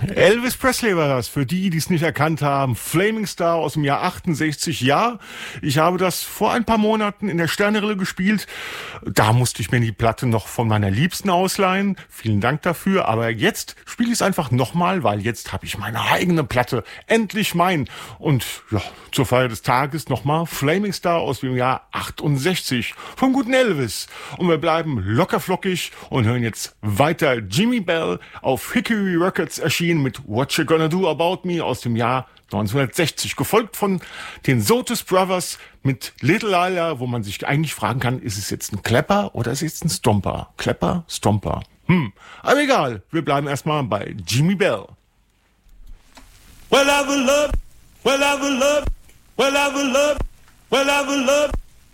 Elvis Presley war das, für die, die es nicht erkannt haben. Flaming Star aus dem Jahr 68. Ja, ich habe das vor ein paar Monaten in der Sternerille gespielt. Da musste ich mir die Platte noch von meiner Liebsten ausleihen. Vielen Dank dafür. Aber jetzt spiele ich es einfach nochmal, weil jetzt habe ich meine eigene Platte. Endlich mein. Und ja, zur Feier des Tages nochmal Flaming Star aus dem Jahr 68 vom guten Elvis. Und wir bleiben lockerflockig und hören jetzt weiter Jimmy Bell auf Hickory Records erschienen mit What You Gonna Do About Me aus dem Jahr 1960, gefolgt von den Sotus Brothers mit Little Lila, wo man sich eigentlich fragen kann, ist es jetzt ein Klepper oder ist es jetzt ein Stomper? Klepper, Stomper. Aber egal, wir bleiben erstmal bei Jimmy Bell. Well, I will love, well, I will love, well, I will love, well, I will love.